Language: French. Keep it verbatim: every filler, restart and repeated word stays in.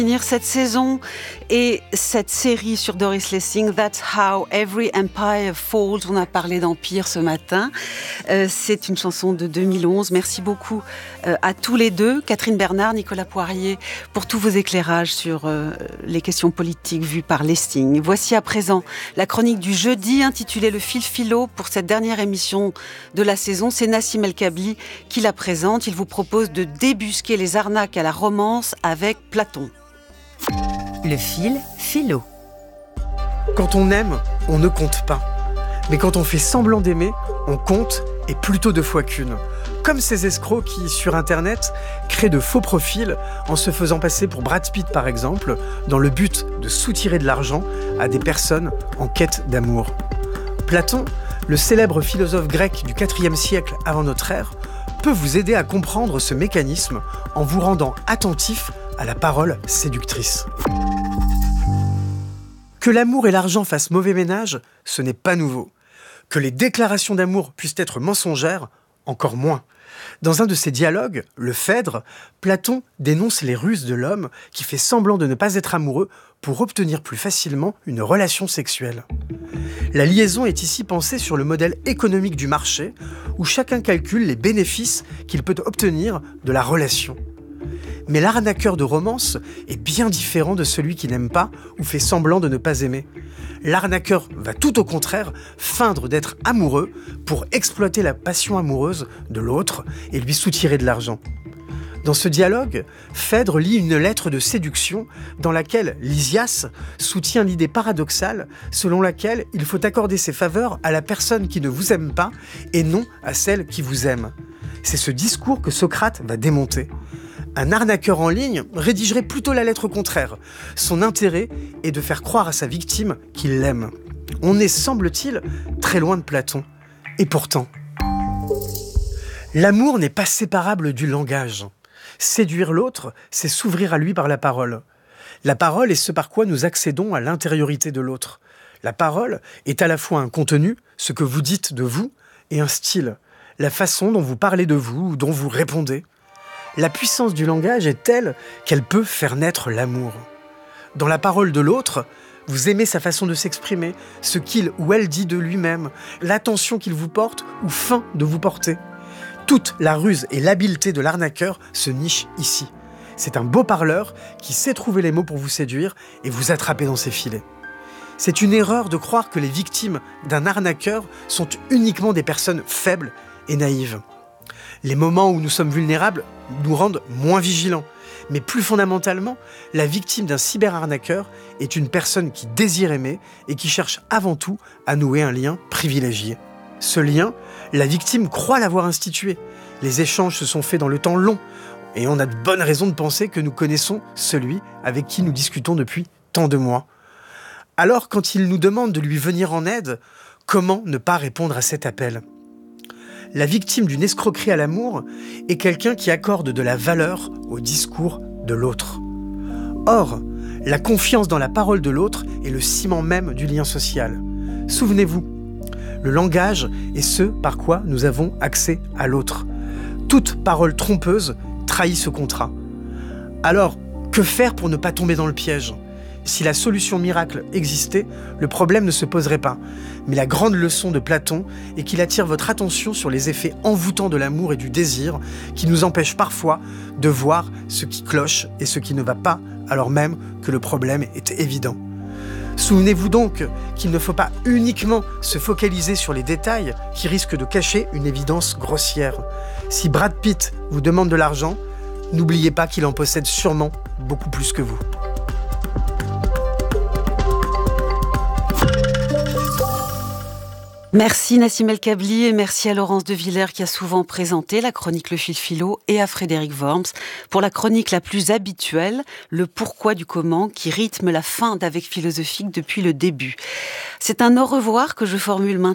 Finir cette saison et cette série sur Doris Lessing, That's How Every Empire Falls. On a parlé d'Empire ce matin. Euh, c'est une chanson de deux mille onze. Merci beaucoup euh, à tous les deux, Catherine Bernard, Nicolas Poirier, pour tous vos éclairages sur euh, les questions politiques vues par Lessing. Voici à présent la chronique du jeudi intitulée Le fil philo pour cette dernière émission de la saison. C'est Nassim El Kabli qui la présente. Il vous propose de débusquer les arnaques à la romance avec Platon. Le fil philo. Quand on aime, on ne compte pas. Mais quand on fait semblant d'aimer, on compte, et plutôt deux fois qu'une. Comme ces escrocs qui, sur Internet, créent de faux profils en se faisant passer pour Brad Pitt, par exemple, dans le but de soutirer de l'argent à des personnes en quête d'amour. Platon, le célèbre philosophe grec du quatrième siècle avant notre ère, peut vous aider à comprendre ce mécanisme en vous rendant attentif à la parole séductrice. Que l'amour et l'argent fassent mauvais ménage, ce n'est pas nouveau. Que les déclarations d'amour puissent être mensongères, encore moins. Dans un de ses dialogues, le Phèdre, Platon dénonce les ruses de l'homme qui fait semblant de ne pas être amoureux pour obtenir plus facilement une relation sexuelle. La liaison est ici pensée sur le modèle économique du marché, où chacun calcule les bénéfices qu'il peut obtenir de la relation. Mais l'arnaqueur de romance est bien différent de celui qui n'aime pas ou fait semblant de ne pas aimer. L'arnaqueur va tout au contraire feindre d'être amoureux pour exploiter la passion amoureuse de l'autre et lui soutirer de l'argent. Dans ce dialogue, Phèdre lit une lettre de séduction dans laquelle Lysias soutient l'idée paradoxale selon laquelle il faut accorder ses faveurs à la personne qui ne vous aime pas et non à celle qui vous aime. C'est ce discours que Socrate va démonter. Un arnaqueur en ligne rédigerait plutôt la lettre contraire. Son intérêt est de faire croire à sa victime qu'il l'aime. On est, semble-t-il, très loin de Platon. Et pourtant, l'amour n'est pas séparable du langage. Séduire l'autre, c'est s'ouvrir à lui par la parole. La parole est ce par quoi nous accédons à l'intériorité de l'autre. La parole est à la fois un contenu, ce que vous dites de vous, et un style, la façon dont vous parlez de vous ou dont vous répondez. La puissance du langage est telle qu'elle peut faire naître l'amour. Dans la parole de l'autre, vous aimez sa façon de s'exprimer, ce qu'il ou elle dit de lui-même, l'attention qu'il vous porte ou feint de vous porter. Toute la ruse et l'habileté de l'arnaqueur se niche ici. C'est un beau parleur qui sait trouver les mots pour vous séduire et vous attraper dans ses filets. C'est une erreur de croire que les victimes d'un arnaqueur sont uniquement des personnes faibles et naïves. Les moments où nous sommes vulnérables nous rendent moins vigilants. Mais plus fondamentalement, la victime d'un cyberarnaqueur est une personne qui désire aimer et qui cherche avant tout à nouer un lien privilégié. Ce lien, la victime croit l'avoir institué. Les échanges se sont faits dans le temps long et on a de bonnes raisons de penser que nous connaissons celui avec qui nous discutons depuis tant de mois. Alors, quand il nous demande de lui venir en aide, comment ne pas répondre à cet appel ? La victime d'une escroquerie à l'amour est quelqu'un qui accorde de la valeur au discours de l'autre. Or, la confiance dans la parole de l'autre est le ciment même du lien social. Souvenez-vous, le langage est ce par quoi nous avons accès à l'autre. Toute parole trompeuse trahit ce contrat. Alors, que faire pour ne pas tomber dans le piège ? Si la solution miracle existait, le problème ne se poserait pas. Mais la grande leçon de Platon est qu'il attire votre attention sur les effets envoûtants de l'amour et du désir qui nous empêchent parfois de voir ce qui cloche et ce qui ne va pas, alors même que le problème est évident. Souvenez-vous donc qu'il ne faut pas uniquement se focaliser sur les détails qui risquent de cacher une évidence grossière. Si Brad Pitt vous demande de l'argent, n'oubliez pas qu'il en possède sûrement beaucoup plus que vous. Merci Nassim El Kabli et merci à Laurence de Villers qui a souvent présenté la chronique Le Fil Philo et à Frédéric Worms pour la chronique la plus habituelle, le pourquoi du comment qui rythme la fin d'Avec Philosophique depuis le début. C'est un au revoir que je formule maintenant.